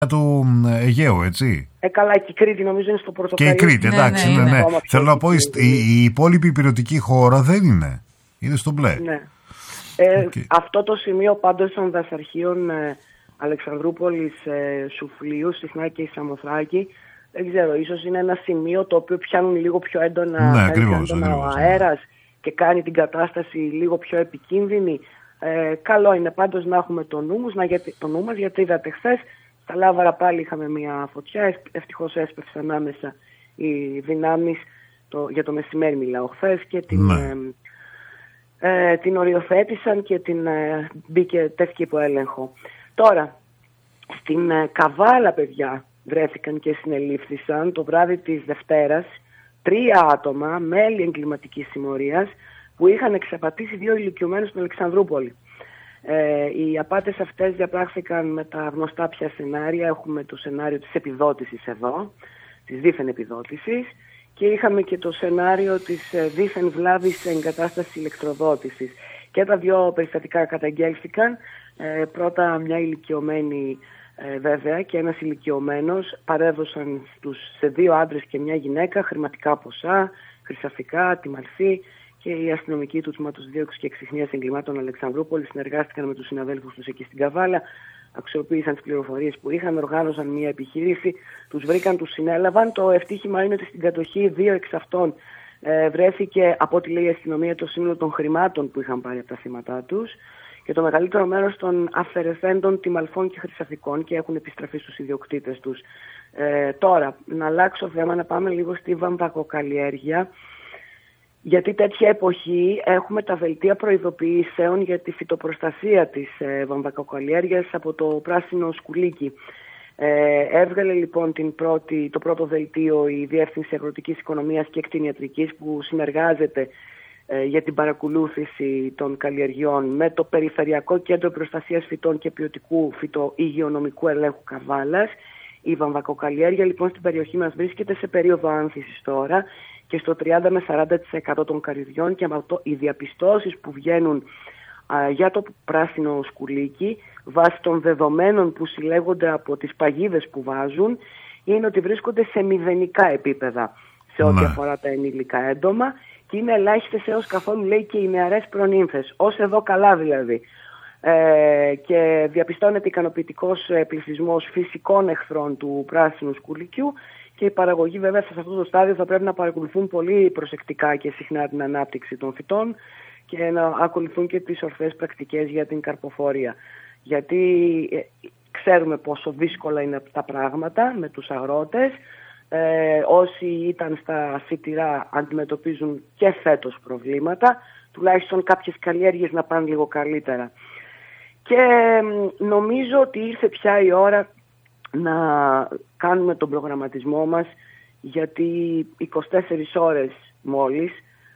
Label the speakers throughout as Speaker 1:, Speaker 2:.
Speaker 1: του Αιγαίου, έτσι.
Speaker 2: Καλά, και η Κρήτη νομίζω είναι στο πορτοκαλί.
Speaker 1: Και η Κρήτη, εντάξει, ναι. Θέλω να πω, η υπόλοιπη υπηρετική χώρα δεν είναι. Είναι στο μπλε.
Speaker 2: Ναι. Αυτό το σημείο πάντως των δασαρχείων Αλεξανδρούπολης, Σουφλίου, συχνά και η Σαμοθράκη, δεν ξέρω, ίσως είναι ένα σημείο το οποίο πιάνουν λίγο πιο έντονα, ο αέρας και κάνει την κατάσταση λίγο πιο επικίνδυνη. Καλό είναι πάντως να έχουμε το νου μας, γιατί είδατε χθες στα Λάβαρα πάλι είχαμε μια φωτιά, ευτυχώς έσπευσαν άμεσα οι δυνάμεις, για το μεσημέρι μιλάω χθες, και την οριοθέτησαν και τέθηκε υπό έλεγχο. Τώρα, στην Καβάλα, παιδιά, βρέθηκαν και συνελήφθησαν το βράδυ της Δευτέρας 3 άτομα, μέλη εγκληματικής συμμορίας, που είχαν εξαπατήσει 2 ηλικιωμένους στην Αλεξανδρούπολη. Οι απάτες αυτές διαπράχθηκαν με τα γνωστά πια σενάρια. Έχουμε το σενάριο της επιδότησης εδώ, της δίθεν επιδότησης, και είχαμε και το σενάριο της δίθεν βλάβης εγκατάστασης ηλεκτροδότησης. Και τα 2 περιστατικά καταγγέλθηκαν. Πρώτα μια ηλικιωμένη βέβαια και ένας ηλικιωμένος παρέδωσαν σε 2 άντρες και μια γυναίκα χρηματικά ποσά, χρυσαφικά, τιμαλθή, και οι αστυνομικοί του Τμήματος Δίωξης και Εξιχνίας Εγκλημάτων Αλεξανδρούπολης συνεργάστηκαν με τους συναδέλφους τους εκεί στην Καβάλα, αξιοποίησαν τις πληροφορίες που είχαν, οργάνωσαν μια επιχείρηση, τους βρήκαν, τους συνέλαβαν. Το ευτύχημα είναι ότι στην κατοχή 2 εξ αυτών βρέθηκε, από ό,τι λέει η αστυνομία, το σύνολο των χρημάτων που είχαν πάρει από τα θύματα τους και το μεγαλύτερο μέρος των αφαιρεθέντων τιμαλφών και χρυσαφικών, και έχουν επιστραφεί στους ιδιοκτήτες τους. Τώρα, να αλλάξω θέμα, να πάμε λίγο στη βαμβακοκαλλιέργεια. Γιατί τέτοια εποχή έχουμε τα δελτία προειδοποιήσεων για τη φυτοπροστασία της βαμβακοκαλλιέργειας από το πράσινο σκουλίκι. Έβγαλε λοιπόν το πρώτο δελτίο η Διεύθυνση Αγροτικής Οικονομίας και Κτηνιατρικής, που συνεργάζεται για την παρακολούθηση των καλλιεργειών με το Περιφερειακό Κέντρο Προστασίας Φυτών και Ποιοτικού Φυτοϊγειονομικού Ελέγχου Καβάλας. Η βαμβακοκαλλιέργεια λοιπόν στην περιοχή μας βρίσκεται σε περίοδο άνθησης τώρα και στο 30 με 40% των καρυδιών, και οι διαπιστώσεις που βγαίνουν για το πράσινο σκουλίκι βάσει των δεδομένων που συλλέγονται από τις παγίδες που βάζουν είναι ότι βρίσκονται σε μηδενικά επίπεδα σε ό,τι αφορά τα ενήλικα έντομα, και είναι ελάχιστες έως καθόλου, λέει, και οι νεαρές προνύμφες, ως εδώ καλά δηλαδή. Και διαπιστώνεται ικανοποιητικός πληθυσμός φυσικών εχθρών του πράσινου σκουλικιού, και οι παραγωγοί βέβαια σε αυτό το στάδιο θα πρέπει να παρακολουθούν πολύ προσεκτικά και συχνά την ανάπτυξη των φυτών και να ακολουθούν και τις ορθές πρακτικές για την καρποφορία. Γιατί ξέρουμε πόσο δύσκολα είναι τα πράγματα με τους αγρότες. Όσοι ήταν στα φυτηρά αντιμετωπίζουν και φέτος προβλήματα, τουλάχιστον κάποιες καλλιέργειες να πάνε λίγο καλύτερα. Και νομίζω ότι ήρθε πια η ώρα να κάνουμε τον προγραμματισμό μας, γιατί 24 ώρες μόλις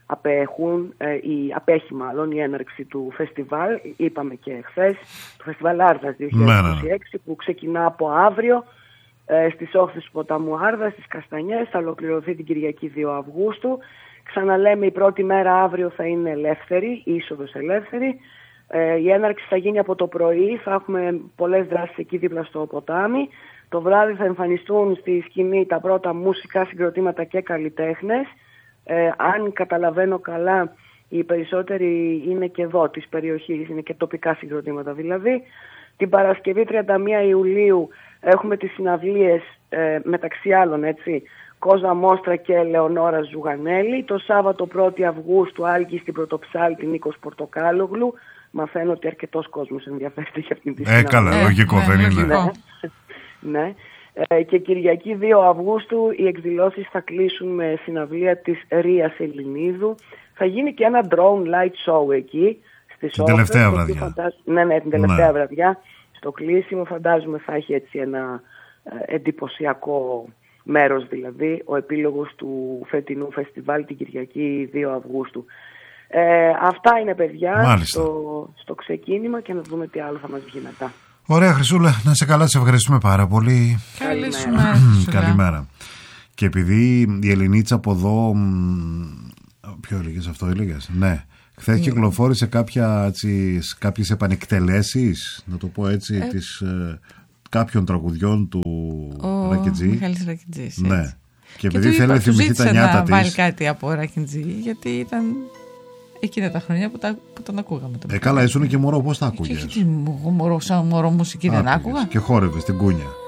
Speaker 2: απέχει μάλλον η έναρξη του φεστιβάλ, είπαμε και χθες, το φεστιβάλ Άρδας 2026 που ξεκινά από αύριο στις όχθες του ποταμού Άρδας, στις Καστανιές, θα ολοκληρωθεί την Κυριακή 2 Αυγούστου. Ξαναλέμε, η πρώτη μέρα αύριο θα είναι ελεύθερη, είσοδος ελεύθερη. Η έναρξη θα γίνει από το πρωί, θα έχουμε πολλές δράσεις εκεί δίπλα στο ποτάμι. Το βράδυ θα εμφανιστούν στη σκηνή τα πρώτα μουσικά συγκροτήματα και καλλιτέχνες. Αν καταλαβαίνω καλά, οι περισσότεροι είναι και εδώ της περιοχής, είναι και τοπικά συγκροτήματα δηλαδή. Την Παρασκευή 31 Ιουλίου έχουμε τις συναυλίες, μεταξύ άλλων, έτσι, Κόζα Μόστρα και Ελεονόρα Ζουγανέλη. Το Σάββατο 1η Αυγούστου Άλκη στην Πρωτοψάλτη, Νίκος Πορτοκάλογλου. Μαθαίνω ότι αρκετός κόσμος ενδιαφέρεται για αυτήν τη συναυλία.
Speaker 1: Καλά, λογικό δεν είναι.
Speaker 2: Ναι. Και Κυριακή 2 Αυγούστου οι εκδηλώσεις θα κλείσουν με συναυλία της Ρίας Ελληνίδου. Θα γίνει και ένα drone light show εκεί στις
Speaker 1: την τελευταία βραδιά.
Speaker 2: Ναι, την τελευταία βραδιά. Στο κλείσιμο φαντάζομαι θα έχει έτσι ένα εντυπωσιακό μέρος, δηλαδή ο επίλογος του φετινού φεστιβάλ την Κυριακή 2 Αυγούστου. Αυτά είναι, παιδιά, στο ξεκίνημα, και να δούμε τι άλλο θα μας βγει μετά.
Speaker 1: Ωραία, Χρυσούλα, να σε καλά, σε ευχαριστούμε πάρα πολύ. Καλημέρα. Και επειδή η Ελληνίτσα από εδώ, ποιο έλεγες αυτό, έλεγες, ναι, χθες κυκλοφόρησε κάποιες επανεκτελέσεις, να το πω έτσι, κάποιων τραγουδιών του Ρακιτζή.
Speaker 3: Μιχάλης Ρακιτζής.
Speaker 1: Ναι. Και επειδή θέλει να θυμηθεί τα νιάτα της.
Speaker 3: Να βάλει κάτι από Ρακιτζή, γιατί ήταν εκείνα τα χρόνια που τον ακούγαμε.
Speaker 1: Καλά, ήσουν και μωρό, πώς τα άκουγες?
Speaker 3: Σαν μωρό μουσική δεν άκουγα.
Speaker 1: Και χόρευες την κούνια.